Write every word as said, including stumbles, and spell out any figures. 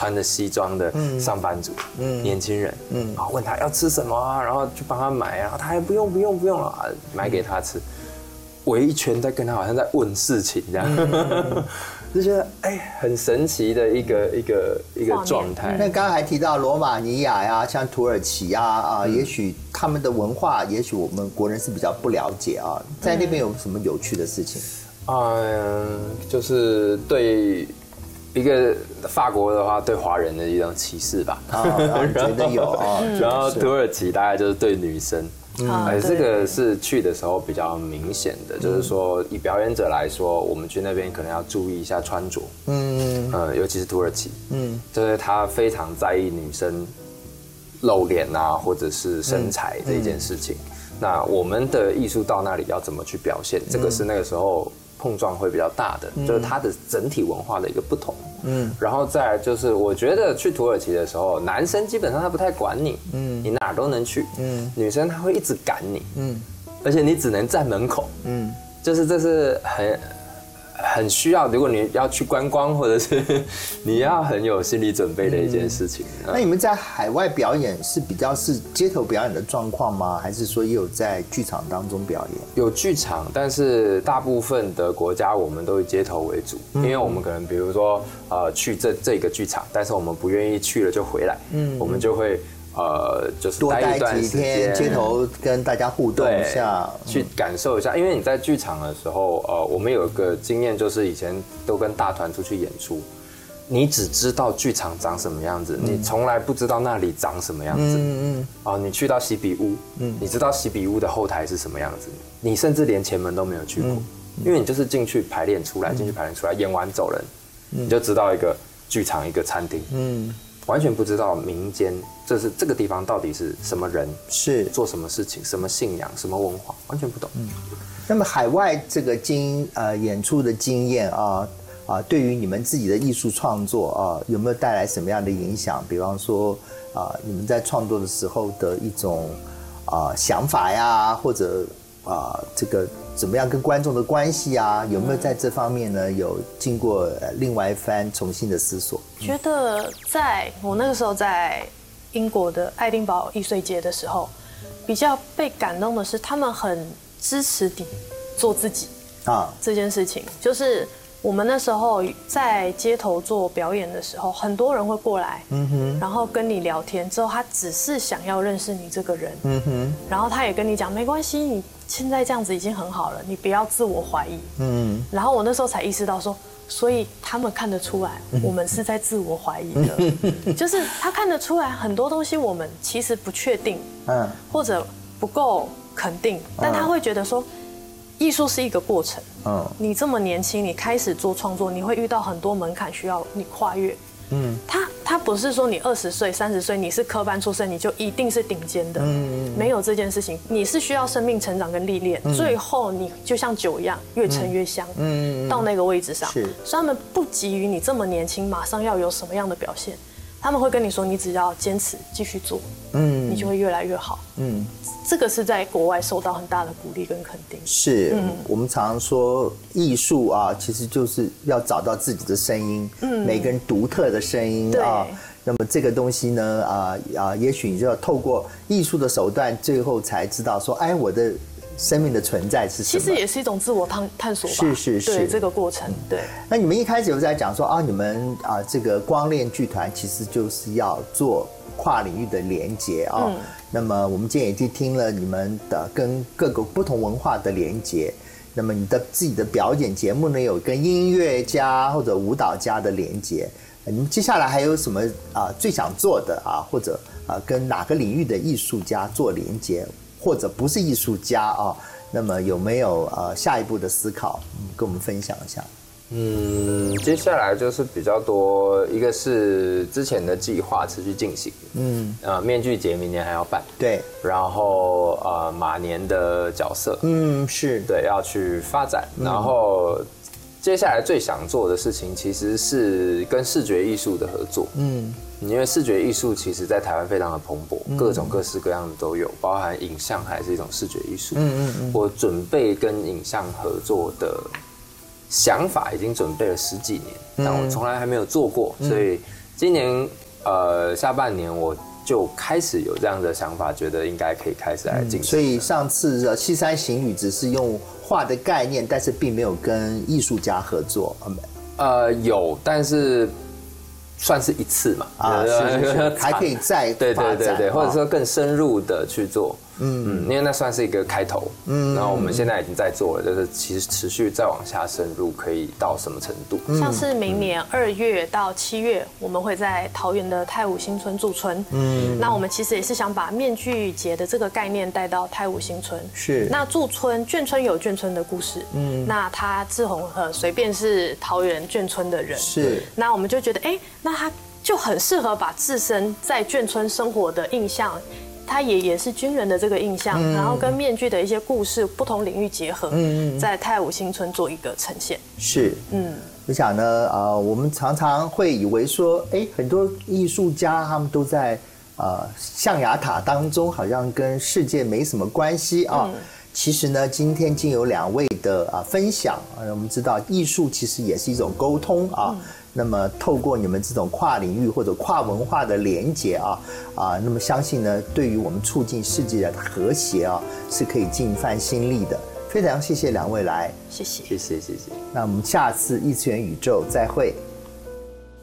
穿着西装的上班族、嗯、年轻人，嗯，然后问他要吃什么啊，然后去帮他买，然后他还不用不用不用啊，买给他吃，围一圈在跟他好像在问事情这样。嗯就觉得哎，很神奇的一个一个一个状态。 那刚刚还提到罗马尼亚呀，像土耳其呀，啊，嗯、也许他们的文化，也许我们国人是比较不了解啊。在那边有什么有趣的事情？ 嗯，就是对一个法国的话，对华人的一种歧视吧。 啊，觉得有啊。 然后土耳其大概就是对女生。嗯，哎，这个是去的时候比较明显的，就是说以表演者来说，我们去那边可能要注意一下穿着，嗯，呃，尤其是土耳其，嗯，就是他非常在意女生露脸啊，或者是身材这一件事情。嗯、那我们的艺术到那里要怎么去表现，这个是那个时候碰撞会比较大的，嗯、就是它的整体文化的一个不同。嗯，然后再来就是，我觉得去土耳其的时候，男生基本上他不太管你，嗯，你哪儿都能去，嗯，女生她会一直赶你，嗯，而且你只能站门口，嗯，就是这是很很需要，如果你要去观光或者是你要很有心理准备的一件事情。嗯、 那你们在海外表演是比较是街头表演的状况吗？还是说也有在剧场当中表演？ 有剧场，但是大部分的国家我们都以街头为主，嗯、因为我们可能比如说呃去这这个剧场，但是我们不愿意去了就回来，嗯，我们就会。呃，就是待一段时间， 街头跟大家互动一下， 去感受一下。因为你在剧场的时候，呃，我们有一个经验，就是以前都跟大团出去演出，你只知道剧场长什么样子，嗯、你从来不知道那里长什么样子。嗯嗯。哦，你去到喜比屋，嗯，你知道喜比屋的后台是什么样子，你甚至连前门都没有去过，嗯、因为你就是进去排练出来，进去排练出来，演完走人，嗯、你就知道一个剧场，一个餐厅。嗯。完全不知道民间，这是这个地方到底是什么人， 是做什么事情，什么信仰，什么文化，完全不懂。嗯， 那么海外这个经呃演出的经验啊啊，对于你们自己的艺术创作啊，有没有带来什么样的影响？比方说啊，你们在创作的时候的一种啊想法呀，或者啊这个怎么样跟观众的关系啊，有没有在这方面呢有经过另外一番重新的思索？ 觉得在我那个时候在英国的爱丁堡艺术节的时候，比较被感动的是他们很支持你做自己啊这件事情。就是我们那时候在街头做表演的时候，很多人会过来，嗯哼，然后跟你聊天之后，他只是想要认识你这个人，嗯哼，然后他也跟你讲没关系，你现在这样子已经很好了，你不要自我怀疑，嗯，然后我那时候才意识到说。所以他们看得出来，我们是在自我怀疑的，就是他看得出来很多东西我们其实不确定，嗯，或者不够肯定，但他会觉得说，艺术是一个过程，嗯，你这么年轻，你开始做创作，你会遇到很多门槛需要你跨越，嗯，他他不是说你二十岁、三十岁你是科班出身，你就一定是顶尖的，嗯，没有这件事情，你是需要生命成长跟历练，嗯、最后你就像酒一样，越陈越香，嗯，到那个位置上，是，所以他们不急于你这么年轻，马上要有什么样的表现，他们会跟你说，你只要坚持继续做，嗯，你就会越来越好，嗯，这个是在国外受到很大的鼓励跟肯定。 是，嗯、我们常常说艺术啊，其实就是要找到自己的声音，嗯，每个人独特的声音啊。那么这个东西呢，啊、呃、啊，也许你就要透过艺术的手段，最后才知道说，哎，我的生命的存在是什么？ 其实也是一种自我探探索吧。 是是是， 对这个过程，对。 那你们一开始有在讲说啊，你们啊这个光练剧团其实就是要做跨领域的连结啊。嗯、那么我们今天也去听了你们的跟各个不同文化的连结。那么你的自己的表演节目呢，有跟音乐家或者舞蹈家的连结。你们接下来还有什么啊、呃、最想做的啊，或者啊、呃、跟哪个领域的艺术家做连接，或者不是艺术家啊？那么有没有呃下一步的思考，嗯，跟我们分享一下？ 嗯，接下来就是比较多，一个是之前的计划持续进行，嗯，呃，面具节明年还要办， 对， 然后呃马年的角色， 嗯，是对要去发展，嗯、然后。接下来最想做的事情其实是跟视觉艺术的合作，嗯，因为视觉艺术其实在台湾非常的蓬勃，嗯、各种各式各样的都有，包含影像还是一种视觉艺术。嗯嗯嗯。我准备跟影像合作的想法已经准备了十几年，但我从来还没有做过，嗯、所以今年呃下半年我就开始有这样的想法，觉得应该可以开始来进行、嗯。 所以上次的《西山行旅》只是用画的概念，但是并没有跟艺术家合作。 呃，有，但是。算是一次嘛， 啊，是是是还可以再对对对对，或者说更深入的去做，嗯嗯，因为那算是一个开头，嗯，然后我们现在已经在做了，就是其实持续再往下深入，可以到什么程度？ 像是明年二月到七月，我们会在桃园的太武新村驻村，嗯，那我们其实也是想把面具节的这个概念带到太武新村， 是， 那驻村眷村有眷村的故事，嗯，那他志宏呃随便是桃园眷村的人， 是， 那我们就觉得，哎，那他就很适合把自身在眷村生活的印象，他也也是军人的这个印象，嗯、然后跟面具的一些故事不同领域结合，嗯、在太武新村做一个呈现。 是，嗯，我想呢，呃，我们常常会以为说，哎，很多艺术家他们都在呃象牙塔当中，好像跟世界没什么关系啊。嗯、其实呢，今天经有两位的啊分享，啊，我们知道艺术其实也是一种沟通啊。嗯，那么透过你们这种跨领域或者跨文化的连结啊啊，那么相信呢，对于我们促进世界的和谐啊，是可以尽一番心力的。非常谢谢两位来， 谢谢， 谢谢，谢谢。 那我们下次异次元宇宙再会。